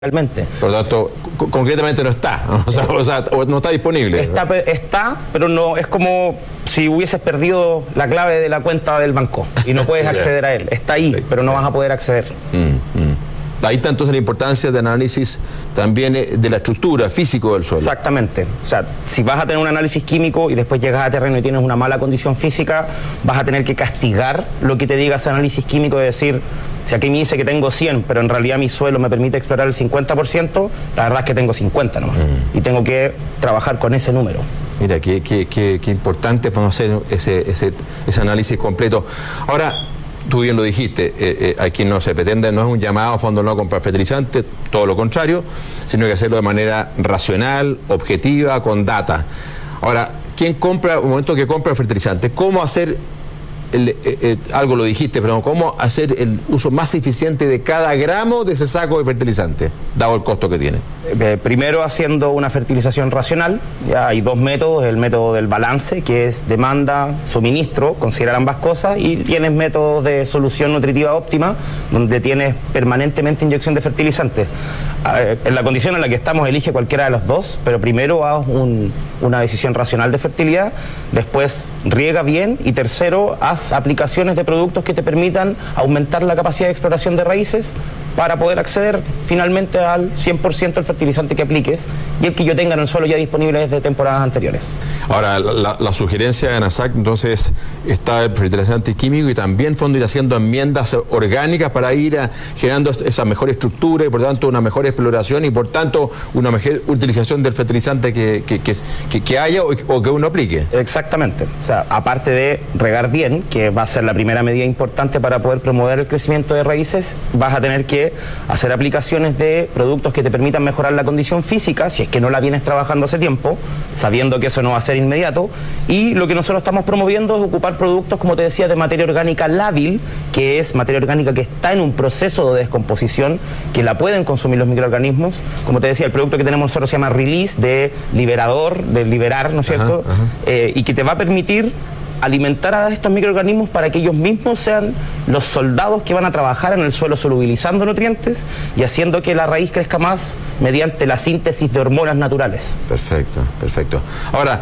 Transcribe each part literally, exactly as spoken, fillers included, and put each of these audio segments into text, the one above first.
realmente. Por lo tanto, concretamente no está, o sea, o sea, no está disponible. Está, está, pero no es como si hubieses perdido la clave de la cuenta del banco y no puedes acceder a él. Está ahí, pero no vas a poder acceder. Mm, mm. Ahí está entonces la importancia del análisis también de la estructura físico del suelo. Exactamente. O sea, si vas a tener un análisis químico y después llegas a terreno y tienes una mala condición física, vas a tener que castigar lo que te diga ese análisis químico de decir, si aquí me dice que tengo cien, pero en realidad mi suelo me permite explorar el cincuenta por ciento, la verdad es que tengo cincuenta nomás. Mm. Y tengo que trabajar con ese número. Mira, qué, qué, qué, qué importante conocer ese, ese, ese análisis completo. Ahora, tú bien lo dijiste, eh, eh, aquí no se pretende, no es un llamado a fondo no a comprar fertilizantes, todo lo contrario, sino que hacerlo de manera racional, objetiva, con data. Ahora, ¿quién compra, un momento que compra fertilizantes, cómo hacer, el, eh, eh, algo lo dijiste, pero cómo hacer el uso más eficiente de cada gramo de ese saco de fertilizante, dado el costo que tiene? Eh, primero haciendo una fertilización racional. Ya hay dos métodos, el método del balance, que es demanda, suministro, considerar ambas cosas, y tienes métodos de solución nutritiva óptima, donde tienes permanentemente inyección de fertilizantes. Eh, en la condición en la que estamos, elige cualquiera de los dos, pero primero haz un, una decisión racional de fertilidad, después riega bien, y tercero, haz aplicaciones de productos que te permitan aumentar la capacidad de exploración de raíces para poder acceder finalmente al cien por ciento del fertilizante que apliques y el que yo tenga en el suelo ya disponible desde temporadas anteriores. Ahora, la, la sugerencia de ANASAC, entonces, está el fertilizante químico y también fondo ir haciendo enmiendas orgánicas para ir a, generando esa mejor estructura y por tanto una mejor exploración y por tanto una mejor utilización del fertilizante que, que, que, que, que haya o, o que uno aplique. Exactamente. O sea, aparte de regar bien, que va a ser la primera medida importante para poder promover el crecimiento de raíces, vas a tener que hacer aplicaciones de productos que te permitan mejorar la condición física, si es que no la vienes trabajando hace tiempo, sabiendo que eso no va a ser inmediato, y lo que nosotros estamos promoviendo es ocupar productos, como te decía, de materia orgánica lábil, que es materia orgánica que está en un proceso de descomposición, que la pueden consumir los microorganismos. Como te decía, el producto que tenemos nosotros se llama Release, de liberador, de liberar, ¿no es cierto? Ajá, ajá. Eh, y que te va a permitir alimentar a estos microorganismos para que ellos mismos sean los soldados que van a trabajar en el suelo solubilizando nutrientes y haciendo que la raíz crezca más mediante la síntesis de hormonas naturales. Perfecto, perfecto. Ahora,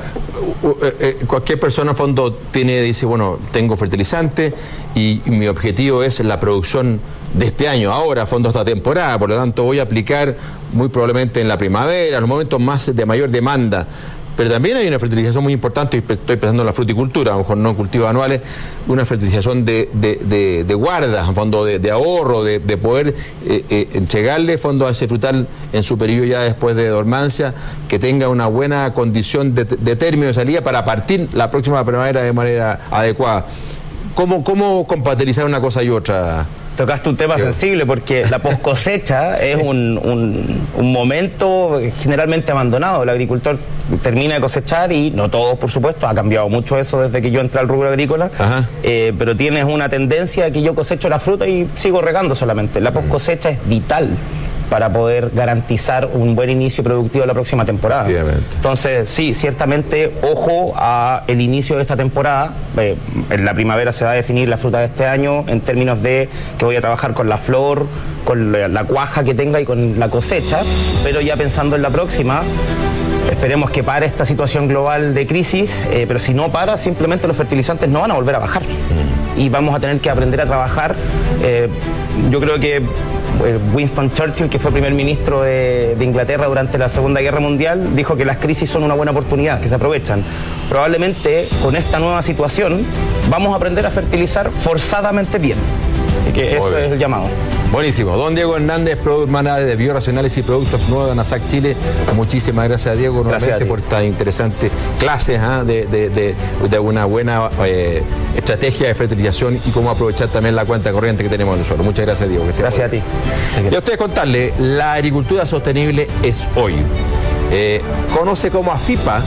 cualquier persona a fondo tiene, dice, bueno, tengo fertilizante y mi objetivo es la producción de este año, ahora, a fondo esta temporada, por lo tanto voy a aplicar muy probablemente en la primavera, en los momentos más de mayor demanda. Pero también hay una fertilización muy importante, y estoy pensando en la fruticultura, a lo mejor no en cultivos anuales, una fertilización de, de, de, de guarda, en fondo de, de ahorro, de, de poder eh, eh, entregarle fondo a ese frutal en su periodo ya después de dormancia, que tenga una buena condición de, de término de salida para partir la próxima primavera de manera adecuada. ¿Cómo, cómo compatibilizar una cosa y otra? Tocaste un tema sí. sensible, porque la poscosecha sí. es un, un, un momento generalmente abandonado. El agricultor termina de cosechar y, no todos por supuesto, ha cambiado mucho eso desde que yo entré al rubro agrícola, eh, pero tienes una tendencia a que yo cosecho la fruta y sigo regando solamente. La poscosecha es vital para poder garantizar un buen inicio productivo de la próxima temporada. Entonces, sí, ciertamente, ojo a el inicio de esta temporada. Eh, en la primavera se va a definir la fruta de este año en términos de que voy a trabajar con la flor, con la, la cuaja que tenga y con la cosecha, pero ya pensando en la próxima, esperemos que pare esta situación global de crisis, eh, pero si no para, simplemente los fertilizantes no van a volver a bajar. Mm. Y vamos a tener que aprender a trabajar. Eh, yo creo que Winston Churchill, que fue primer ministro de, de Inglaterra durante la Segunda Guerra Mundial, dijo que las crisis son una buena oportunidad, que se aprovechan. Probablemente con esta nueva situación vamos a aprender a fertilizar forzadamente bien. Así que eso es el llamado. Buenísimo. Don Diego Hernández, Product Manager de Bioracionales y Productos Nuevos de ANASAC Chile. Muchísimas gracias, Diego, nuevamente por esta interesante clase ¿eh? de, de, de, de una buena eh, estrategia de fertilización y cómo aprovechar también la cuenta corriente que tenemos en el suelo. Muchas gracias, Diego. Que gracias a ti. Y a ustedes contarle, la agricultura sostenible es hoy. Eh, conoce cómo AFIPA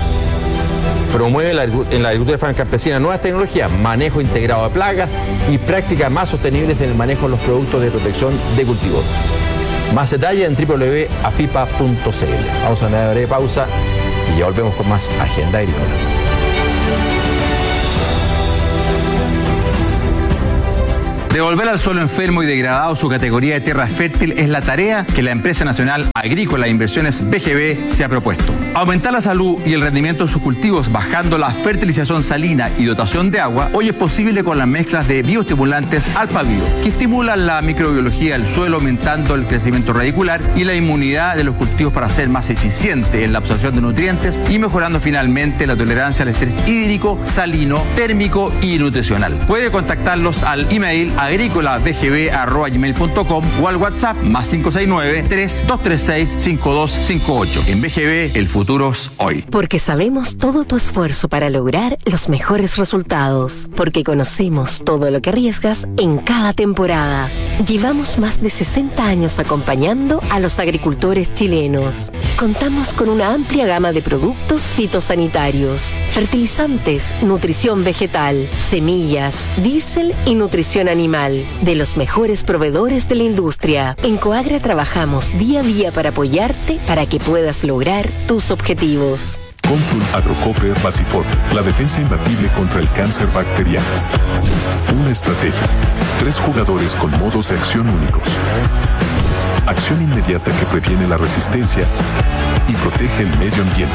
promueve la, en la agricultura campesina nuevas tecnologías, manejo integrado de plagas y prácticas más sostenibles en el manejo de los productos de protección de cultivos. Más detalles en doble u doble u doble u punto afipa punto c l. Vamos a una breve pausa y ya volvemos con más Agenda Agrícola. Devolver al suelo enfermo y degradado su categoría de tierra fértil es la tarea que la Empresa Nacional Agrícola e Inversiones B G B se ha propuesto. Aumentar la salud y el rendimiento de sus cultivos bajando la fertilización salina y dotación de agua hoy es posible con las mezclas de bioestimulantes Alpabio, que estimulan la microbiología del suelo aumentando el crecimiento radicular y la inmunidad de los cultivos para ser más eficiente en la absorción de nutrientes y mejorando finalmente la tolerancia al estrés hídrico, salino, térmico y nutricional. Puede contactarlos al email agrícola b g b arroba gmail punto com o al WhatsApp más cinco seis nueve, tres dos tres seis, cinco dos cinco ocho. En B G B, el futuro es hoy. Porque sabemos todo tu esfuerzo para lograr los mejores resultados. Porque conocemos todo lo que arriesgas en cada temporada. Llevamos más de sesenta años acompañando a los agricultores chilenos. Contamos con una amplia gama de productos fitosanitarios, fertilizantes, nutrición vegetal, semillas, diésel y nutrición animal, de los mejores proveedores de la industria. En Coagra trabajamos día a día para apoyarte para que puedas lograr tus objetivos. Consul Agrocoper Basifort, la defensa imbatible contra el cáncer bacteriano. Una estrategia. Tres jugadores con modos de acción únicos. Acción inmediata que previene la resistencia y protege el medio ambiente.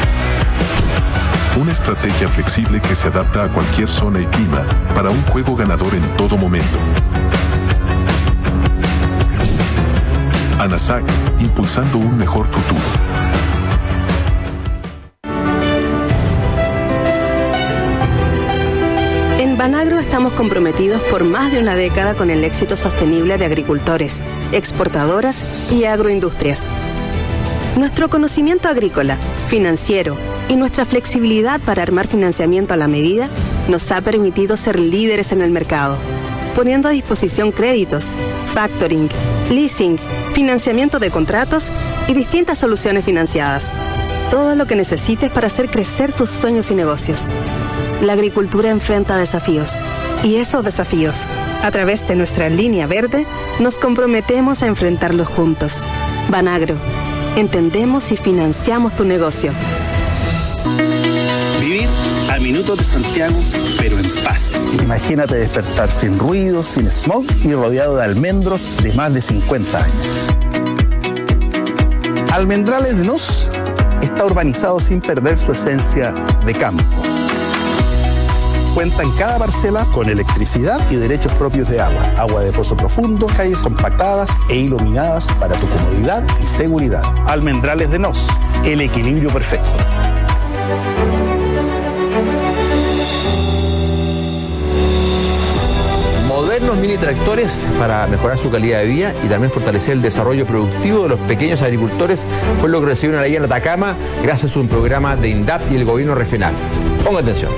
Una estrategia flexible que se adapta a cualquier zona y clima para un juego ganador en todo momento. ANASAC, impulsando un mejor futuro. En Banagro estamos comprometidos por más de una década con el éxito sostenible de agricultores, exportadoras y agroindustrias. Nuestro conocimiento agrícola, financiero y nuestra flexibilidad para armar financiamiento a la medida nos ha permitido ser líderes en el mercado, poniendo a disposición créditos, factoring, leasing, financiamiento de contratos y distintas soluciones financiadas. Todo lo que necesites para hacer crecer tus sueños y negocios. La agricultura enfrenta desafíos y esos desafíos, a través de nuestra línea verde, nos comprometemos a enfrentarlos juntos. Banagro. Entendemos y financiamos tu negocio. Vivir a minutos de Santiago, pero en paz. Imagínate despertar sin ruido, sin smog y rodeado de almendros de más de cincuenta años. Almendrales de Nos está urbanizado sin perder su esencia de campo. Cuenta en cada parcela con electricidad y derechos propios de agua, agua de pozo profundo, calles compactadas e iluminadas para tu comodidad y seguridad. Almendrales de Nos, el equilibrio perfecto. Modernos mini tractores para mejorar su calidad de vida y también fortalecer el desarrollo productivo de los pequeños agricultores fue lo que recibieron ahí en Atacama gracias a un programa de INDAP y el gobierno regional. Ponga atención.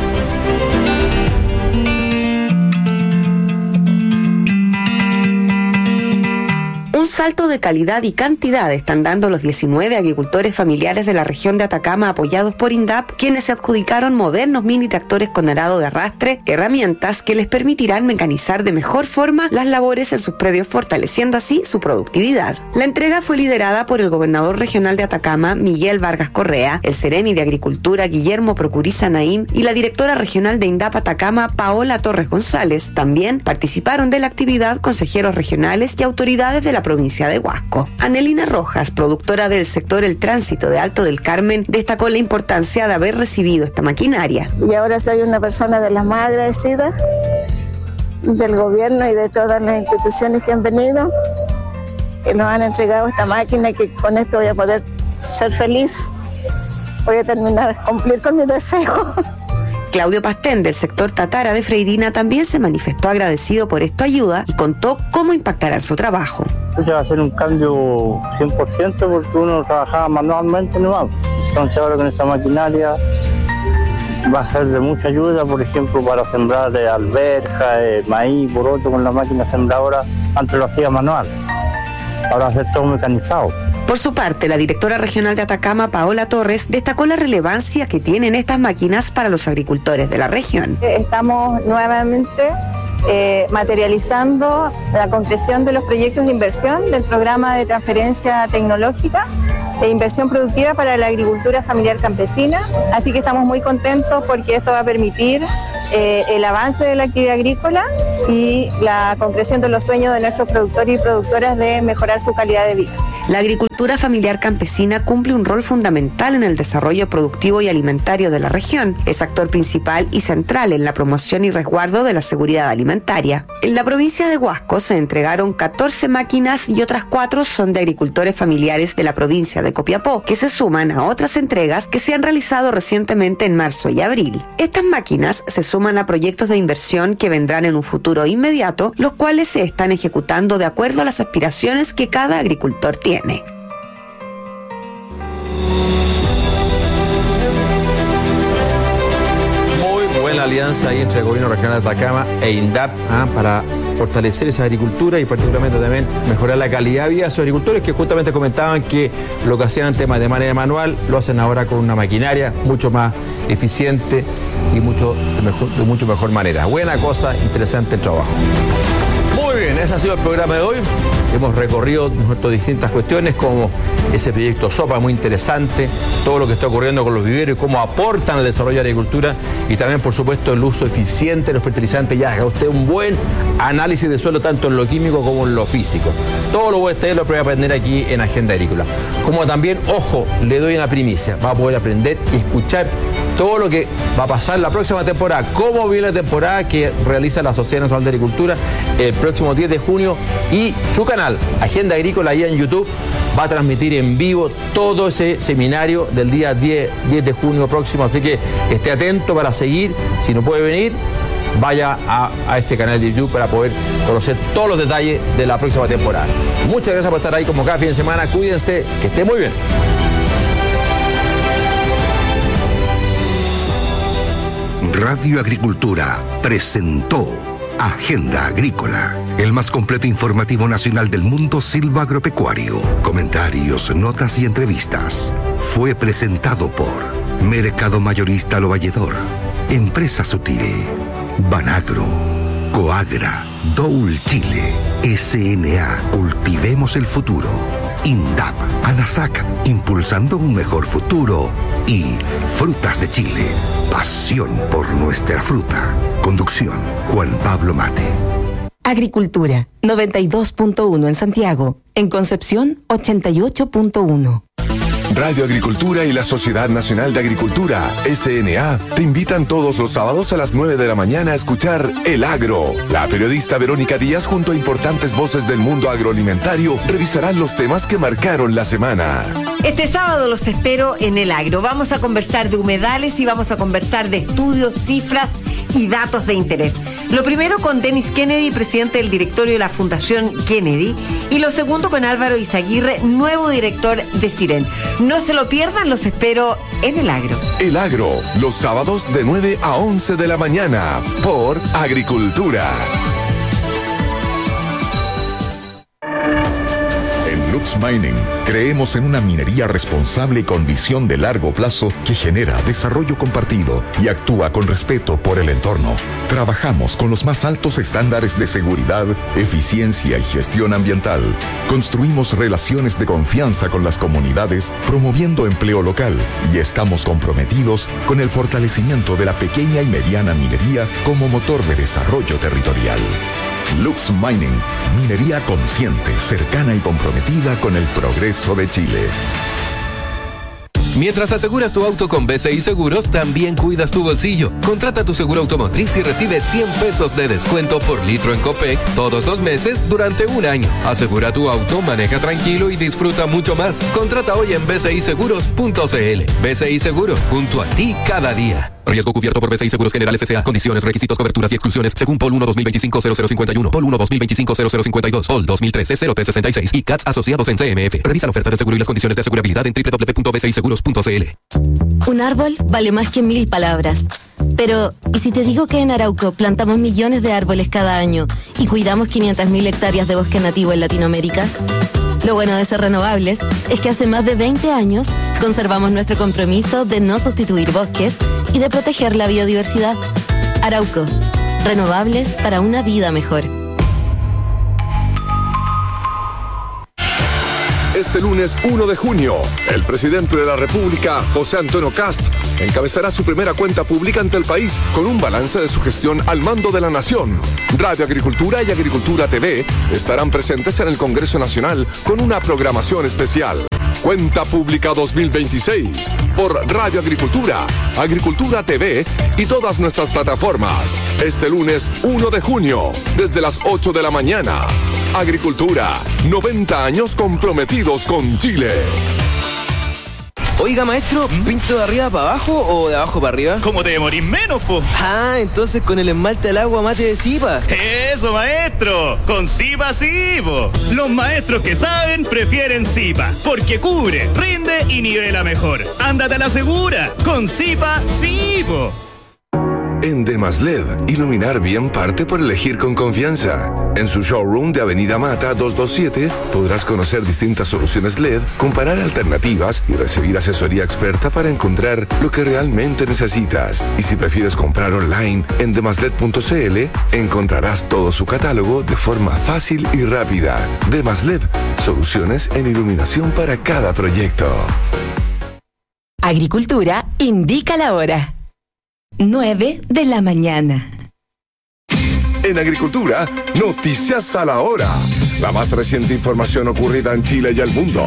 Un salto de calidad y cantidad están dando los diecinueve agricultores familiares de la región de Atacama apoyados por INDAP, quienes se adjudicaron modernos mini tractores con arado de arrastre, herramientas que les permitirán mecanizar de mejor forma las labores en sus predios, fortaleciendo así su productividad. La entrega fue liderada por el gobernador regional de Atacama, Miguel Vargas Correa, el Seremi de Agricultura, Guillermo Procuriza Naim, y la directora regional de INDAP Atacama, Paola Torres González. También participaron de la actividad consejeros regionales y autoridades de la provincia de Huasco. Anelina Rojas, productora del sector El Tránsito de Alto del Carmen, destacó la importancia de haber recibido esta maquinaria. Y ahora soy una persona de las más agradecidas del gobierno y de todas las instituciones que han venido, que nos han entregado esta máquina y que con esto voy a poder ser feliz. Voy a terminar, cumplir con mi deseo. Claudio Pastén, del sector Tatara de Freirina, también se manifestó agradecido por esta ayuda y contó cómo impactará su trabajo. Ya va a ser un cambio cien por ciento porque uno trabajaba manualmente nomás. Entonces ahora con esta maquinaria va a ser de mucha ayuda, por ejemplo, para sembrar eh, alberja, eh, maíz, poroto con la máquina sembradora. Antes lo hacía manual, ahora va a ser todo mecanizado. Por su parte, la directora regional de Atacama, Paola Torres, destacó la relevancia que tienen estas máquinas para los agricultores de la región. Estamos nuevamente eh, materializando la concreción de los proyectos de inversión del programa de transferencia tecnológica e inversión productiva para la agricultura familiar campesina. Así que estamos muy contentos porque esto va a permitir eh, el avance de la actividad agrícola y la concreción de los sueños de nuestros productores y productoras de mejorar su calidad de vida. La agricultura familiar campesina cumple un rol fundamental en el desarrollo productivo y alimentario de la región. Es actor principal y central en la promoción y resguardo de la seguridad alimentaria. En la provincia de Huasco se entregaron catorce máquinas y otras cuatro son de agricultores familiares de la provincia de Copiapó, que se suman a otras entregas que se han realizado recientemente en marzo y abril. Estas máquinas se suman a proyectos de inversión que vendrán en un futuro inmediato, los cuales se están ejecutando de acuerdo a las aspiraciones que cada agricultor tiene. Muy buena alianza ahí entre el Gobierno Regional de Atacama e INDAP ¿ah? para fortalecer esa agricultura y particularmente también mejorar la calidad de vida de esos agricultores que justamente comentaban que lo que hacían temas de manera manual lo hacen ahora con una maquinaria mucho más eficiente y mucho mejor, de mucho mejor manera. Buena cosa, interesante el trabajo. Muy bien, ese ha sido el programa de hoy. Hemos recorrido nuestras distintas cuestiones como ese proyecto SOPA muy interesante, todo lo que está ocurriendo con los viveros y cómo aportan al desarrollo de la agricultura y también, por supuesto, el uso eficiente de los fertilizantes. Ya haga usted un buen análisis de suelo tanto en lo químico como en lo físico. Todo lo voy a estar, lo voy a aprender aquí en Agenda Agrícola. Como también, ojo, le doy una primicia, va a poder aprender y escuchar todo lo que va a pasar la próxima temporada, cómo viene la temporada que realiza la Sociedad Nacional de Agricultura el próximo diez de junio y su canal, Agenda Agrícola, ahí en YouTube, va a transmitir en vivo todo ese seminario del día diez de junio próximo, así que esté atento para seguir, si no puede venir, vaya a, a ese canal de YouTube para poder conocer todos los detalles de la próxima temporada. Muchas gracias por estar ahí como cada fin de semana, cuídense, que esté muy bien. Radio Agricultura presentó Agenda Agrícola, el más completo informativo nacional del mundo silvagropecuario. Comentarios, notas y entrevistas. Fue presentado por Mercado Mayorista Lo Valledor, Empresa Sutil, Banagro, Coagra, Doul Chile, S N A, Cultivemos el Futuro, INDAP, ANASAC, impulsando un mejor futuro y Frutas de Chile, pasión por nuestra fruta. Conducción, Juan Pablo Mate. Agricultura, noventa y dos punto uno en Santiago. En Concepción, ochenta y ocho punto uno. Radio Agricultura y la Sociedad Nacional de Agricultura, S N A, te invitan todos los sábados a las nueve de la mañana a escuchar El Agro. La periodista Verónica Díaz junto a importantes voces del mundo agroalimentario revisarán los temas que marcaron la semana. Este sábado los espero en El Agro. Vamos a conversar de humedales y vamos a conversar de estudios, cifras y datos de interés. Lo primero con Dennis Kennedy, presidente del directorio de la Fundación Kennedy, y lo segundo con Álvaro Izaguirre, nuevo director de Siren. No se lo pierdan, los espero en El Agro. El Agro, los sábados de nueve a once de la mañana, por Agricultura. En Lux Mining, creemos en una minería responsable con visión de largo plazo que genera desarrollo compartido y actúa con respeto por el entorno. Trabajamos con los más altos estándares de seguridad, eficiencia y gestión ambiental. Construimos relaciones de confianza con las comunidades, promoviendo empleo local, y estamos comprometidos con el fortalecimiento de la pequeña y mediana minería como motor de desarrollo territorial. Lux Mining, minería consciente, cercana y comprometida con el progreso de Chile. Mientras aseguras tu auto con B C I Seguros, también cuidas tu bolsillo. Contrata tu seguro automotriz y recibe cien pesos de descuento por litro en Copec todos los meses durante un año. Asegura tu auto, maneja tranquilo y disfruta mucho más. Contrata hoy en b c i seguros punto c l. B C I Seguro, junto a ti cada día. Riesgo cubierto por B C I Seguros Generales S A. Condiciones, requisitos, coberturas y exclusiones según P O L uno dos mil veinticinco cero cero cincuenta y uno, P O L uno dos mil veinticinco cero cero cincuenta y dos, P O L dos mil trece cero tres sesenta y seis y C A T S asociados en C M F. Revisa la oferta de seguro y las condiciones de asegurabilidad en doble u doble u doble u punto b c i seguros punto c l. Un árbol vale más que mil palabras. Pero, ¿y si te digo que en Arauco plantamos millones de árboles cada año y cuidamos quinientas mil hectáreas de bosque nativo en Latinoamérica? Lo bueno de ser renovables es que hace más de veinte años conservamos nuestro compromiso de no sustituir bosques y de proteger la biodiversidad. Arauco, renovables para una vida mejor. Este lunes uno de junio, el presidente de la República, José Antonio Kast, encabezará su primera cuenta pública ante el país con un balance de su gestión al mando de la nación. Radio Agricultura y Agricultura T V estarán presentes en el Congreso Nacional con una programación especial. Cuenta Pública dos mil veintiséis por Radio Agricultura, Agricultura T V y todas nuestras plataformas. Este lunes uno de junio, desde las ocho de la mañana. Agricultura, noventa años comprometidos con Chile. Oiga, maestro, ¿pinto de arriba para abajo o de abajo para arriba? ¿Cómo te demorís menos, po? Ah, entonces con el esmalte al agua mate de Zipa. ¡Eso, maestro! ¡Con Zipa sí, po! Los maestros que saben prefieren Zipa, porque cubre, rinde y nivela mejor. ¡Ándate a la segura! ¡Con Zipa sí, po! En Demas L E D, iluminar bien parte por elegir con confianza. En su showroom de Avenida Mata doscientos veintisiete podrás conocer distintas soluciones L E D, comparar alternativas y recibir asesoría experta para encontrar lo que realmente necesitas. Y si prefieres comprar online en demasled punto cl, encontrarás todo su catálogo de forma fácil y rápida. Demas L E D, soluciones en iluminación para cada proyecto. Agricultura indica la hora. nueve de la mañana. En Agricultura, noticias a la hora. La más reciente información ocurrida en Chile y el mundo.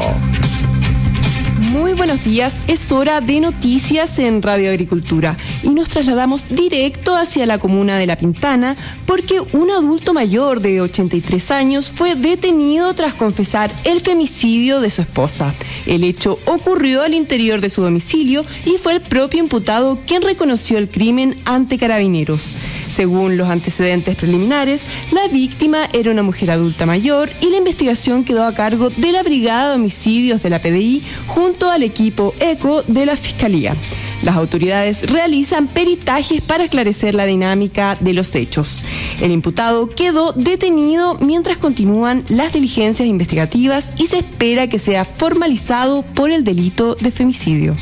Muy buenos días, es hora de noticias en Radio Agricultura y nos trasladamos directo hacia la comuna de La Pintana porque un adulto mayor de ochenta y tres años fue detenido tras confesar el femicidio de su esposa. El hecho ocurrió al interior de su domicilio y fue el propio imputado quien reconoció el crimen ante Carabineros. Según los antecedentes preliminares, la víctima era una mujer adulta mayor y la investigación quedó a cargo de la Brigada de Homicidios de la P D I junto al equipo ECO de la Fiscalía. Las autoridades realizan peritajes para esclarecer la dinámica de los hechos. El imputado quedó detenido mientras continúan las diligencias investigativas y se espera que sea formalizado por el delito de femicidio.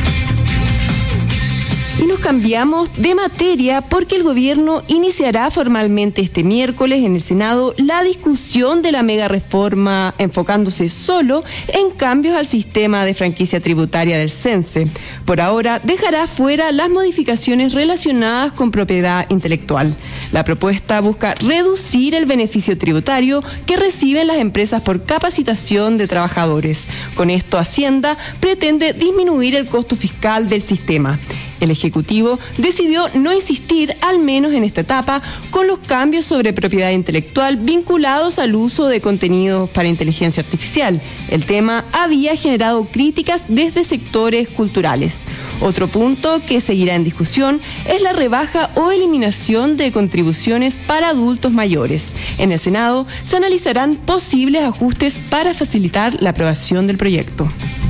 Y nos cambiamos de materia porque el gobierno iniciará formalmente este miércoles en el Senado la discusión de la mega reforma enfocándose solo en cambios al sistema de franquicia tributaria del CENSE. Por ahora dejará fuera las modificaciones relacionadas con propiedad intelectual. La propuesta busca reducir el beneficio tributario que reciben las empresas por capacitación de trabajadores. Con esto, Hacienda pretende disminuir el costo fiscal del sistema. El Ejecutivo decidió no insistir, al menos en esta etapa, con los cambios sobre propiedad intelectual vinculados al uso de contenidos para inteligencia artificial. El tema había generado críticas desde sectores culturales. Otro punto que seguirá en discusión es la rebaja o eliminación de contribuciones para adultos mayores. En el Senado se analizarán posibles ajustes para facilitar la aprobación del proyecto.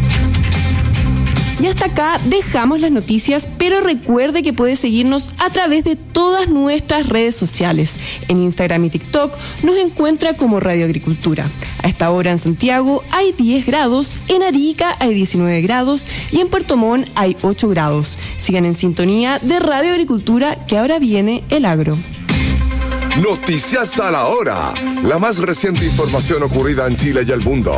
Y hasta acá dejamos las noticias, pero recuerde que puede seguirnos a través de todas nuestras redes sociales. En Instagram y TikTok nos encuentra como Radio Agricultura. A esta hora en Santiago hay diez grados, en Arica hay diecinueve grados y en Puerto Montt hay ocho grados. Sigan en sintonía de Radio Agricultura, que ahora viene el agro. Noticias a la hora. La más reciente información ocurrida en Chile y el mundo.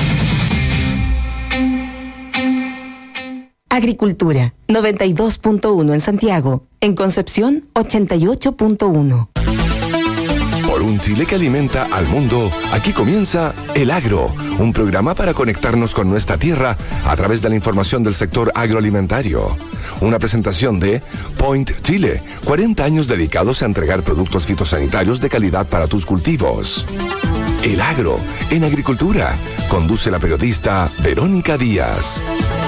Agricultura, noventa y dos punto uno en Santiago. En Concepción, ochenta y ocho punto uno. Por un Chile que alimenta al mundo, aquí comienza El Agro, un programa para conectarnos con nuestra tierra a través de la información del sector agroalimentario. Una presentación de Point Chile, cuarenta años dedicados a entregar productos fitosanitarios de calidad para tus cultivos. El Agro, en Agricultura, conduce la periodista Verónica Díaz.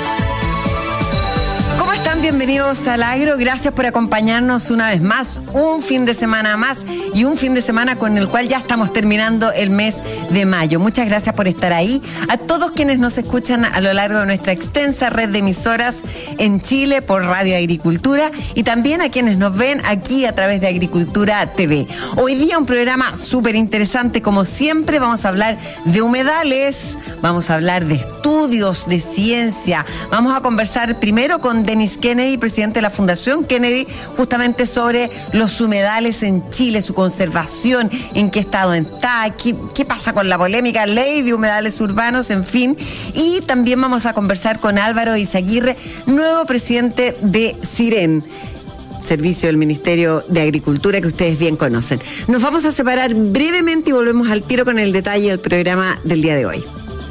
Bienvenidos al Agro, gracias por acompañarnos una vez más, un fin de semana más y un fin de semana con el cual ya estamos terminando el mes de mayo. Muchas gracias por estar ahí. A todos quienes nos escuchan a lo largo de nuestra extensa red de emisoras en Chile por Radio Agricultura y también a quienes nos ven aquí a través de Agricultura T V. Hoy día un programa súper interesante, como siempre vamos a hablar de humedales, vamos a hablar de estudios, de ciencia, vamos a conversar primero con Denis Kennedy, Kennedy, presidente de la Fundación Kennedy, justamente sobre los humedales en Chile, su conservación, en qué estado está, qué, qué pasa con la polémica ley de humedales urbanos, en fin. Y también vamos a conversar con Álvaro Izaguirre, nuevo presidente de Siren, servicio del Ministerio de Agricultura que ustedes bien conocen. Nos vamos a separar brevemente y volvemos al tiro con el detalle del programa del día de hoy.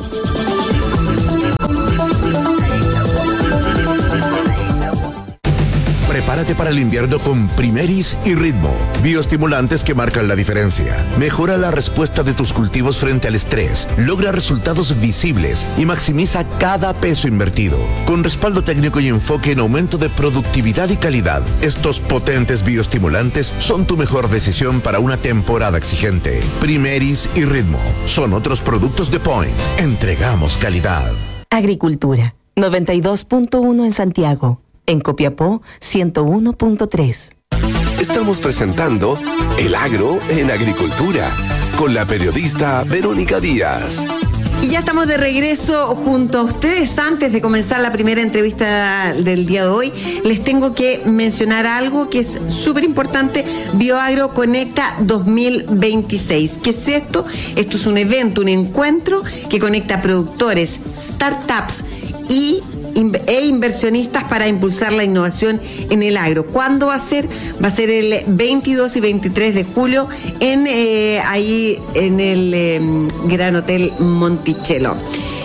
Prepárate para el invierno con Primeris y Ritmo, bioestimulantes que marcan la diferencia. Mejora la respuesta de tus cultivos frente al estrés, logra resultados visibles y maximiza cada peso invertido. Con respaldo técnico y enfoque en aumento de productividad y calidad, estos potentes bioestimulantes son tu mejor decisión para una temporada exigente. Primeris y Ritmo son otros productos de Point. Entregamos calidad. Agricultura, noventa y dos punto uno en Santiago. En Copiapó, ciento uno punto tres. Estamos presentando El Agro en Agricultura con la periodista Verónica Díaz. Y ya estamos de regreso junto a ustedes. Antes de comenzar la primera entrevista del día de hoy, les tengo que mencionar algo que es súper importante: BioAgro Conecta dos mil veintiséis. ¿Qué es esto? Esto es un evento, un encuentro que conecta productores, startups y e inversionistas para impulsar la innovación en el agro. ¿Cuándo va a ser? Va a ser el veintidós y veintitrés de julio en eh, ahí en el eh, Gran Hotel Monticello,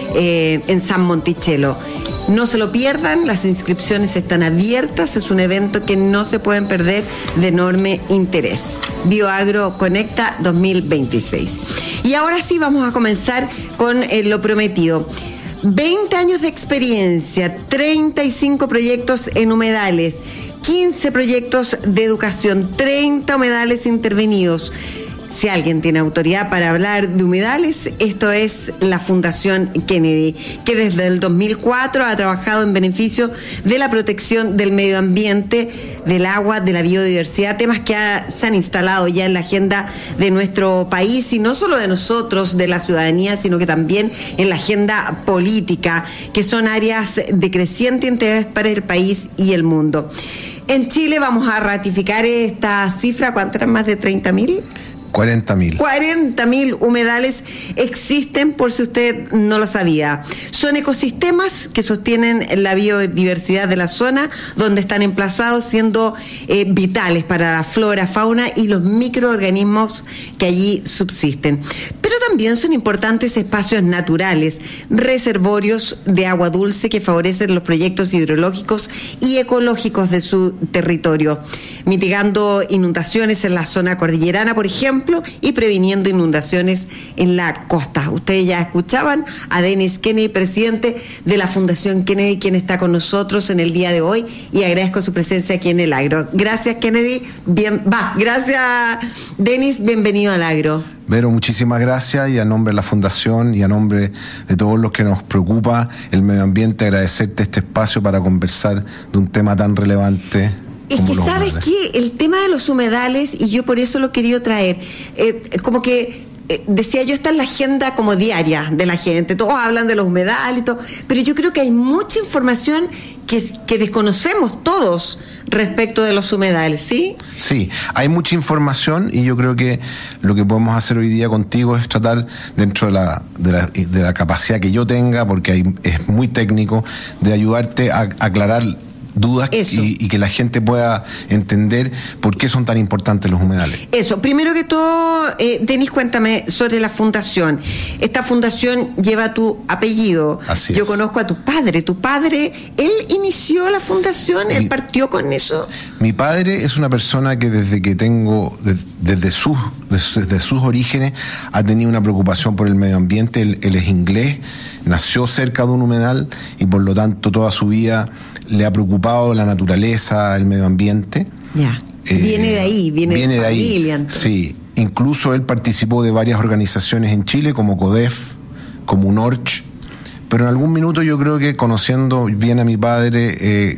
eh, en San Monticello. No se lo pierdan, las inscripciones están abiertas, es un evento que no se pueden perder, de enorme interés. BioAgro Conecta dos mil veintiséis. Y ahora sí vamos a comenzar con eh, lo prometido. veinte años de experiencia, treinta y cinco proyectos en humedales, quince proyectos de educación, treinta humedales intervenidos. Si alguien tiene autoridad para hablar de humedales, esto es la Fundación Kennedy, que desde el dos mil cuatro ha trabajado en beneficio de la protección del medio ambiente, del agua, de la biodiversidad, temas que ha, se han instalado ya en la agenda de nuestro país, y no solo de nosotros, de la ciudadanía, sino que también en la agenda política, que son áreas de creciente interés para el país y el mundo. En Chile vamos a ratificar esta cifra. ¿Cuánto eran? ¿Más de treinta mil? cuarenta mil. cuarenta mil humedales existen, por si usted no lo sabía. Son ecosistemas que sostienen la biodiversidad de la zona donde están emplazados, siendo eh, vitales para la flora, fauna y los microorganismos que allí subsisten. Pero también son importantes espacios naturales, reservorios de agua dulce que favorecen los proyectos hidrológicos y ecológicos de su territorio, mitigando inundaciones en la zona cordillerana, por ejemplo, y previniendo inundaciones en la costa. Ustedes ya escuchaban a Dennis Kennedy, presidente de la Fundación Kennedy, quien está con nosotros en el día de hoy, y agradezco su presencia aquí en el Agro. Gracias, Kennedy. Bien, va, gracias, Dennis. Bienvenido al Agro. Vero, muchísimas gracias, y a nombre de la Fundación y a nombre de todos los que nos preocupa el medio ambiente, agradecerte este espacio para conversar de un tema tan relevante. Es que, ¿sabes qué? El tema de los humedales, y yo por eso lo he querido traer, eh, como que eh, decía yo, está en la agenda como diaria de la gente, todos hablan de los humedales y todo, pero yo creo que hay mucha información que, que desconocemos todos respecto de los humedales, ¿sí? Sí, hay mucha información, y yo creo que lo que podemos hacer hoy día contigo es tratar, dentro de la, de la, de la capacidad que yo tenga, porque hay, es muy técnico, de ayudarte a, a aclarar dudas y, y que la gente pueda entender por qué son tan importantes los humedales. Eso, primero que todo, eh, Denis, cuéntame sobre la fundación. Esta fundación lleva tu apellido. Así Yo es. conozco a tu padre. Tu padre, él inició la fundación, él Mi, partió con eso. Mi padre es una persona que desde que tengo, de, desde, sus, desde sus orígenes, ha tenido una preocupación por el medio ambiente. Él, él es inglés, nació cerca de un humedal y por lo tanto toda su vida le ha preocupado la naturaleza, el medio ambiente. Ya. Eh, viene de ahí, viene, viene de, de familia, ahí. Entonces. Sí, incluso él participó de varias organizaciones en Chile, como CODEF, como UNORCH, pero en algún minuto yo creo que, conociendo bien a mi padre, eh,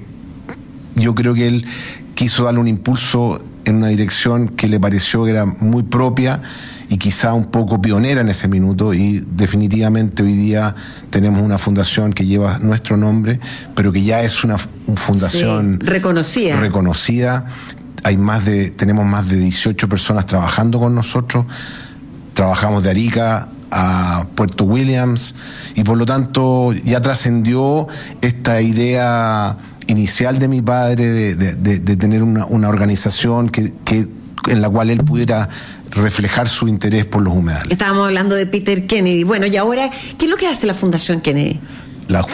yo creo que él quiso darle un impulso en una dirección que le pareció que era muy propia, y quizá un poco pionera en ese minuto, y definitivamente hoy día tenemos una fundación que lleva nuestro nombre, pero que ya es una, una fundación sí, reconocida. reconocida. Hay más de, tenemos más de dieciocho personas trabajando con nosotros. Trabajamos de Arica a Puerto Williams, y por lo tanto ya trascendió esta idea inicial de mi padre de, de, de, de tener una, una organización que, que en la cual él pudiera reflejar su interés por los humedales. Estábamos hablando de Peter Kennedy. Bueno, y ahora, ¿qué es lo que hace la Fundación Kennedy? La